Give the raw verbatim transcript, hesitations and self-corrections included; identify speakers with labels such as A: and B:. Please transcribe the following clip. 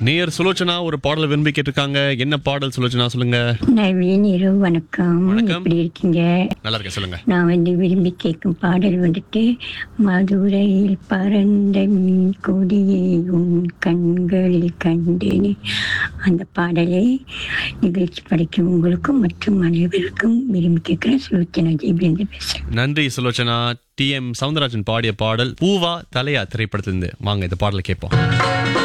A: நேயர் சுலோச்சனா ஒரு பாடல் விரும்பி கேட்டிருக்காங்க. என்ன பாடல் சுலோச்சனா, சொல்லுங்க.
B: நவீன், இரவு வணக்கம்.
A: வணக்கம்.
B: எப்படி இருக்கீங்க?
A: நல்லா இருக்கேன், சொல்லுங்க.
B: நான் வந்து விரும்பி கேட்கும் பாடல் வந்துட்டு மதுரையில் பறந்த மீன் கொடியை உன் கண்களில் கண்டேனே. அந்த பாடலை நிகழ்ச்சி படைக்கும் உங்களுக்கும் மற்றும் அனைவருக்கும் விரும்பி கேட்கிறேன். சுலோச்சனா ஜெய்பிலிருந்து பேசுறேன்.
A: நன்றி சுலோச்சனா. டி எம் சவுந்தரராஜன் பாடிய பாடல் பூவா தலையா திரைப்படத்திலிருந்து. வாங்க இந்த பாடலை கேட்போம்.